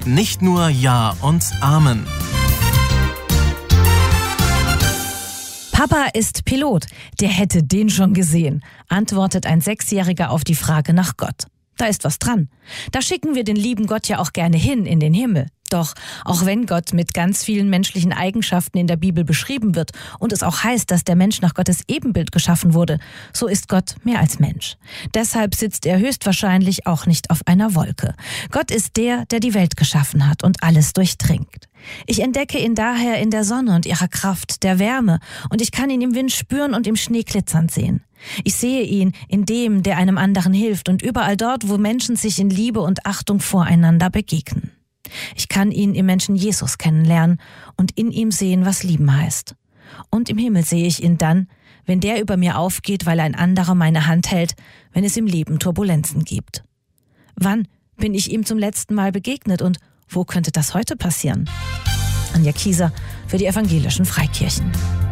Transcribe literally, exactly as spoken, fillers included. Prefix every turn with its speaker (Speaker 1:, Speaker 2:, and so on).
Speaker 1: Nicht nur Ja und Amen.
Speaker 2: Papa ist Pilot. Der hätte den schon gesehen, antwortet ein Sechsjähriger auf die Frage nach Gott. Da ist was dran. Da schicken wir den lieben Gott ja auch gerne hin in den Himmel. Doch auch wenn Gott mit ganz vielen menschlichen Eigenschaften in der Bibel beschrieben wird und es auch heißt, dass der Mensch nach Gottes Ebenbild geschaffen wurde, so ist Gott mehr als Mensch. Deshalb sitzt er höchstwahrscheinlich auch nicht auf einer Wolke. Gott ist der, der die Welt geschaffen hat und alles durchdringt. Ich entdecke ihn daher in der Sonne und ihrer Kraft, der Wärme, und ich kann ihn im Wind spüren und im Schnee glitzern sehen. Ich sehe ihn in dem, der einem anderen hilft, und überall dort, wo Menschen sich in Liebe und Achtung voreinander begegnen. Ich kann ihn im Menschen Jesus kennenlernen und in ihm sehen, was lieben heißt. Und im Himmel sehe ich ihn dann, wenn der über mir aufgeht, weil ein anderer meine Hand hält, wenn es im Leben Turbulenzen gibt. Wann bin ich ihm zum letzten Mal begegnet und wo könnte das heute passieren? Anja Kieser für die Evangelischen Freikirchen.